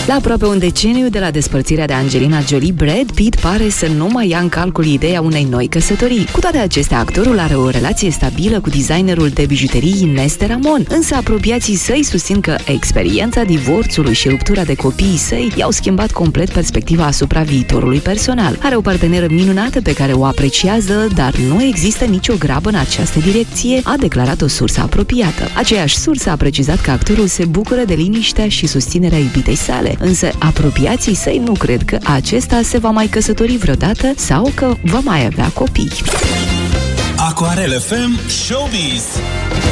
La aproape un deceniu de la despărțirea de Angelina Jolie, Brad Pitt pare să nu mai ia în calcul ideea unei noi căsătorii. Cu toate acestea, actorul are o relație stabilă cu designerul de bijuterii Inés de Ramon, însă apropiații săi susțin că experiența divorțului și ruptura de copiii săi i-au schimbat complet perspectiva asupra viitorului personal. Are o parteneră minunată pe care o apreciază, dar nu există nicio grabă în această direcție, a declarat o sursă apropiată. Aceeași sursă a precizat că actorul se bucură de liniștea și susținerea iubitei sale, însă apropiații săi nu cred că acesta se va mai căsători vreodată sau că va mai avea copii. Aquarel FM Showbiz.